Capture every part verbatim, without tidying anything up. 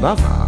žvavá.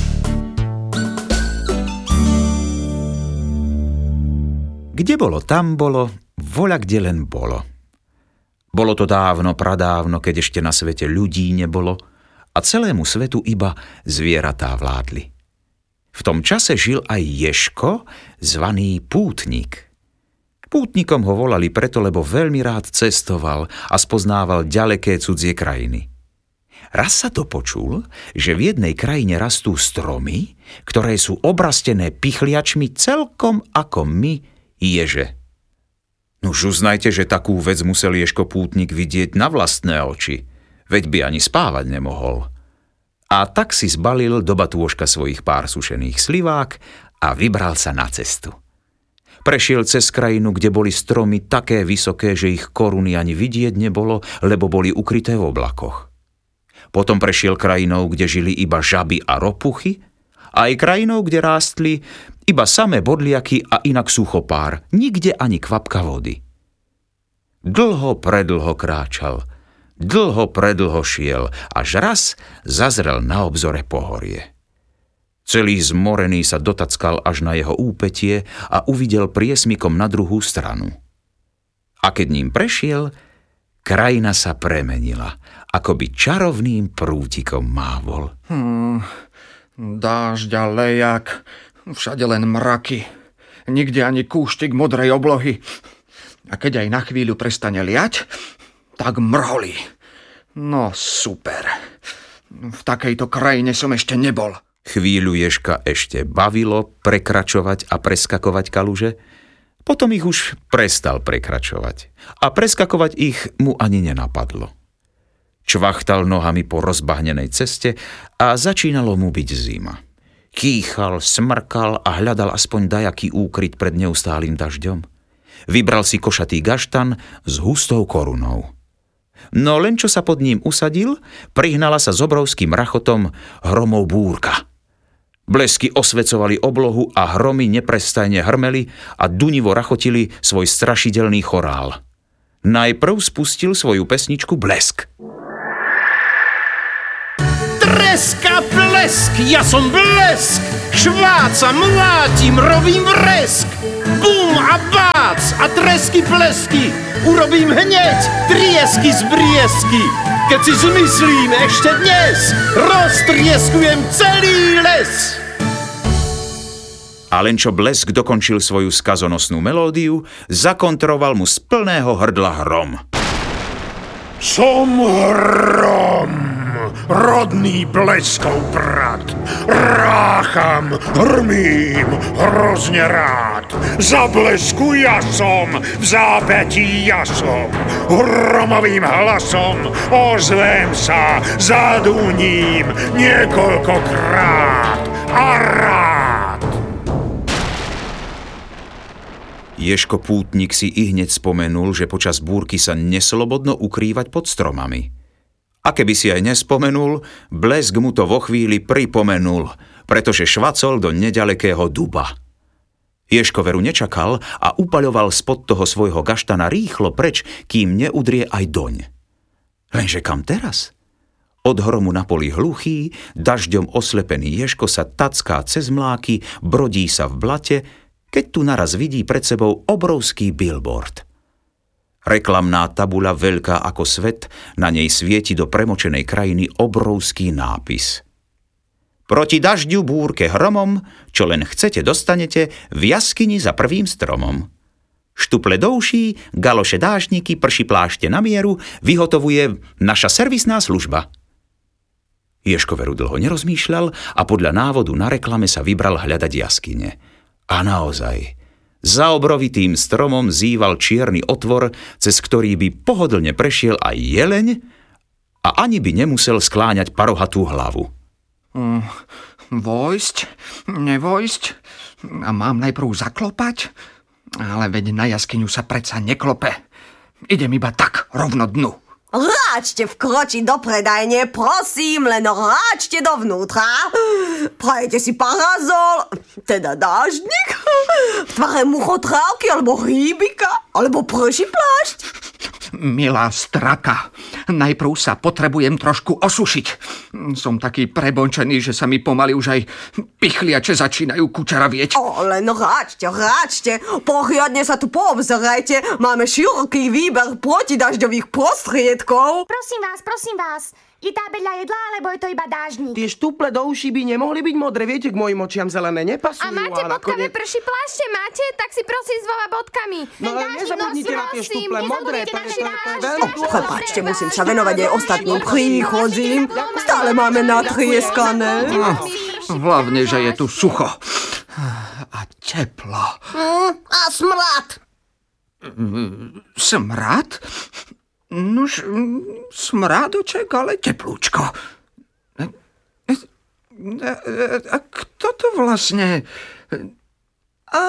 Kde bolo, tam bolo, voľa kde len bolo. Bolo to dávno, pradávno, keď ešte na svete ľudí nebolo a celému svetu iba zvieratá vládli. V tom čase žil aj Ježko, zvaný Pútnik. Pútnikom ho volali preto, lebo veľmi rád cestoval a spoznával ďaleké cudzie krajiny. Raz sa dopočul, že v jednej krajine rastú stromy, ktoré sú obrastené pichliačmi celkom ako my, ježe. Nuž uznajte, že takú vec musel Ježko Pútnik vidieť na vlastné oči, veď by ani spávať nemohol. A tak si zbalil do batôžka svojich pár sušených slivák a vybral sa na cestu. Prešiel cez krajinu, kde boli stromy také vysoké, že ich koruny ani vidieť nebolo, lebo boli ukryté v oblakoch. Potom prešiel krajinou, kde žili iba žaby a ropuchy, a aj krajinou, kde rástli iba samé bodliaky a inak suchopár, nikde ani kvapka vody. Dlho predlho kráčal, dlho predlho šiel, až raz zazrel na obzore pohorie. Celý zmorený sa dotackal až na jeho úpätie a uvidel priesmikom na druhú stranu. A keď ním prešiel, krajina sa premenila, ako by čarovným prútikom mávol. Hmm, dážď a lejak, všade len mraky, nikde ani kúštik modrej oblohy. A keď aj na chvíľu prestane liať, tak mrholí. No super, v takejto krajine som ešte nebol. Chvíľu Ježka ešte bavilo prekračovať a preskakovať kaluže, potom ich už prestal prekračovať a preskakovať ich mu ani nenapadlo. Čvachtal nohami po rozbahnenej ceste a začínalo mu byť zima. Kýchal, smrkal a hľadal aspoň dajaký úkryt pred neustálým dažďom. Vybral si košatý gaštan s hustou korunou. No len čo sa pod ním usadil, prihnala sa s obrovským rachotom hromov búrka. Blesky osvecovali oblohu a hromy neprestajne hrmeli a dunivo rachotili svoj strašidelný chorál. Najprv spustil svoju pesničku Blesk. Treska blesk, ja som blesk, šváca, mlátim, robím vresk. Bum a bác a tresky plesky, urobím hneď triesky z briesky. Keď si zmyslím ešte dnes, roztrieskujem celý les. A len čo Blesk dokončil svoju skazonosnú melódiu, zakontroval mu z plného hrdla hrom. Som hrom, rodný Bleskov brat. Rácham, hrmím, hrozne rád. Za Blesku ja som, v zápätí ja som. Hromovým hlasom ozvem sa, zaduním niekoľkokrát a rád. Ježko Pútnik si ihneď spomenul, že počas búrky sa neslobodno ukrývať pod stromami. A keby si aj nespomenul, Blesk mu to vo chvíli pripomenul, pretože švacol do neďalekého duba. Ježko veru nečakal a upaľoval spod toho svojho gaštana rýchlo preč, kým neudrie aj doň. Lenže kam teraz? Od hromu na poli hluchý, dažďom oslepený Ježko sa tacká cez mláky, brodí sa v blate, keď tu naraz vidí pred sebou obrovský billboard. Reklamná tabuľa veľká ako svet, na nej svieti do premočenej krajiny obrovský nápis. Proti dažďu, búrke, hromom, čo len chcete dostanete v jaskyni za prvým stromom. Štuple do uší, galoše dáždniky, prši plášte na mieru, vyhotovuje naša servisná služba. Ježko veru dlho nerozmýšľal a podľa návodu na reklame sa vybral hľadať jaskyne. A naozaj, za obrovitým stromom zýval čierny otvor, cez ktorý by pohodlne prešiel aj jeleň a ani by nemusel skláňať parohatú hlavu. Mm, vojsť? Nevojsť? A mám najprv zaklopať? Ale veď na jaskyňu sa predsa neklope. Idem iba tak, rovno dnu. Ráčte vkročiť do predajne, prosím, len ráčte dovnútra. Prajete si parazol, teda dáždnik, v tvare muchotrávky, alebo hýbika, alebo prší plášť. Milá straka, najprv sa potrebujem trošku osušiť. Som taký prebončený, že sa mi pomaly už aj pichliače začínajú kučaravieť. O, len ráčte, ráčte. Poriadne sa tu poobzerajte. Máme široký výber protidažďových prostriedkov. Prosím vás, prosím vás. Je tá vedľa jedla, alebo je to iba dážnik? Tie štuple do uší by nemohli byť modré, viete, k mojim očiam zelené nepasujú. A máte bodkavé prší plášte, máte? Tak si prosím s dvoma bodkami. No ale nezabudnite na tie štuple modré, to je, to, to je veľmi dôležité. Prepáčte, musím sa venovať aj ostatným príchodzím. Stále máme natrieskané. No, hlavne, že je tu sucho. A teplo. Mm, a smrad. Smrad? Nož, smrádoček, ale teplúčko. A kto to vlastne... Á,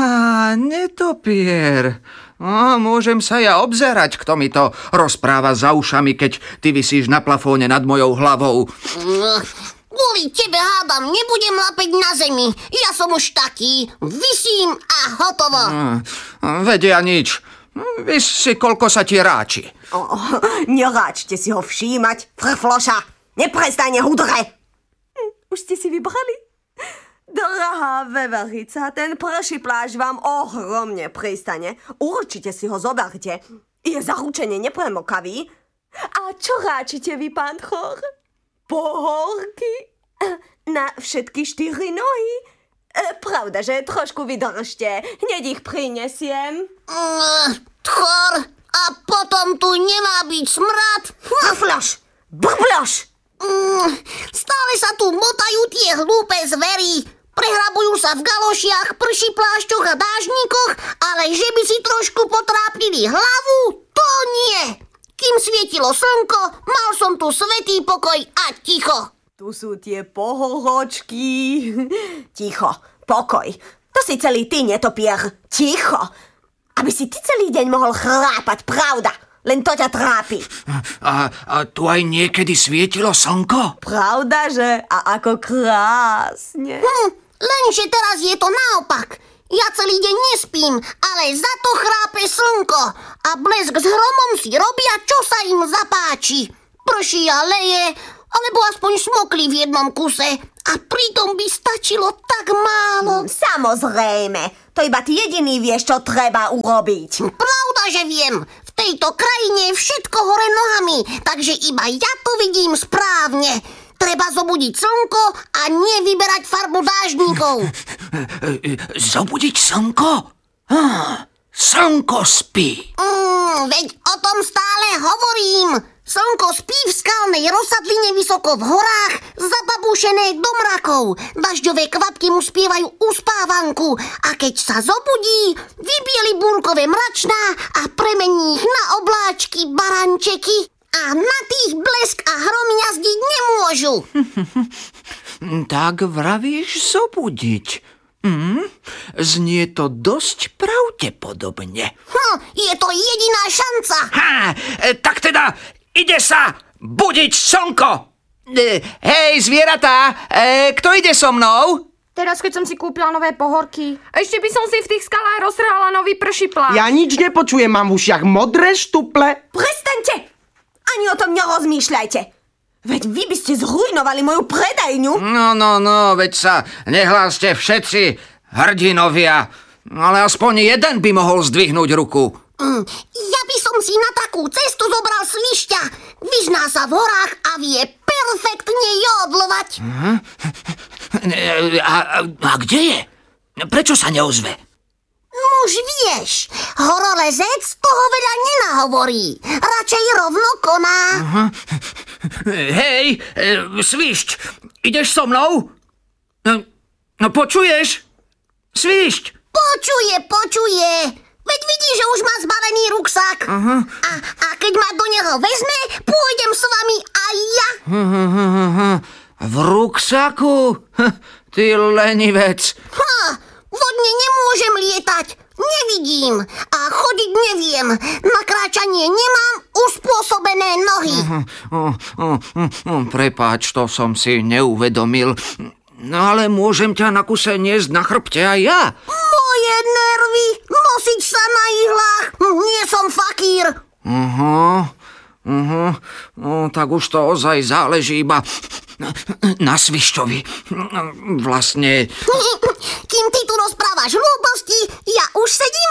netopier. Á, môžem sa ja obzerať, kto mi to rozpráva za ušami, keď ty visíš na plafóne nad mojou hlavou. Kvôli tebe, hádam, nebudem lapeť na zemi. Ja som už taký. Visím a hotovo. Vedia nič. Vys si, koľko sa ti ráči. Oh, neráčte si ho všímať, frfloša. Neprestane hudre. Hm, už ste si vybrali? Drahá veverica, ten prší plášť vám ohromne pristane. Určite si ho zoberte. Je zaručene nepremokavý. A čo ráčite vy, pán Chor? Pohorky? Na všetky štyri nohy? Pravda, že trošku vydržte. Hneď ich prinesiem. Mm, Chor, a potom tu nemá byť smrad. Brfloš! Brfloš! Mm, stále sa tu motajú tie hlúpe zvery. Prehrabujú sa v galošiach, prší plášťoch a dážnikoch, ale že by si trošku potrápili hlavu, to nie. Kým svietilo slnko, mal som tu svätý pokoj a ticho. Tu sú tie pohoročky. Ticho, pokoj. To si celý ty, netopier. Ticho. Aby si ty celý deň mohol chrápať, pravda. Len to ťa trápi. A, a tu aj niekedy svietilo slnko? Pravda, že? A ako krásne. Hm, lenže teraz je to naopak. Ja celý deň nespím, ale za to chrápe slnko. A blesk s hromom si robia, čo sa im zapáči. Prší a leje, alebo aspoň smokli v jednom kuse. A pritom by stačilo tak málo. Samozrejme. To iba ty jediný vieš, čo treba urobiť. Pravda, že viem. V tejto krajine je všetko hore nohami, takže iba ja to vidím správne. Treba zobudiť slnko a nie vyberať farbu dážnikov. Zobudiť slnko? Ah, slnko spí. Mm, veď o tom stále hovorím. Slnko spí v skalnej rozsadline vysoko v horách, zababúšené do mrakov. Dažďové kvapky mu spievajú uspávanku a keď sa zobudí, vybieli búrkové mračná a premení ich na obláčky barančeky. A na tých blesk a hrom jazdiť nemôžu. Tak vravíš zobudiť. Hm? Znie to dosť pravdepodobne. Hm, je to jediná šanca. Ha, tak teda ide sa budiť slnko. Hej, zvieratá, e, kto ide so mnou? Teraz, keď som si kúpila nové pohorky. Ešte by som si v tých skalách roztrhala nový prší plášť. Ja nič nepočujem, mám v ušiach modré štuple. Prestaňte! Ani o tom nerozmýšľajte. Veď vy by ste zrujnovali moju predajňu. No, no, no, veď sa nehláste všetci, hrdinovia. Ale aspoň jeden by mohol zdvihnúť ruku. Mm, ja by som si na takú cestu zobral svišťa. Vyzná sa v horách a vie perfektne jodlovať. Uh-huh. A, a, a kde je? Prečo sa neozve? Nuž vieš, horolezec toho veľa nenahovorí. Radšej rovno koná. Uh-huh. Hej, e, svišť, ideš so mnou? No, no počuješ? Svišť. Počuje, počuje. Veď vidí, že už má zbalený ruksak. Uh-huh. A, a keď ma do neho vezme, pôjdem s vami aj ja. Uh-huh. V ruksaku? Ty lenivec. Ha, vodne nemôžem lietať. Nevidím a chodiť neviem. Na kráčanie nemám uspôsobené nohy. Uh-huh. Uh, uh, uh, uh, prepáč, to som si neuvedomil. No ale môžem ťa na kuse niesť na chrbte aj ja. Moje nervy, nosiť sa na ihlách, nie som fakír. Aha, aha, no, tak už to ozaj záleží iba na Svišťovi. Vlastne... Kým ty tu rozprávaš hlúposti, ja už sedím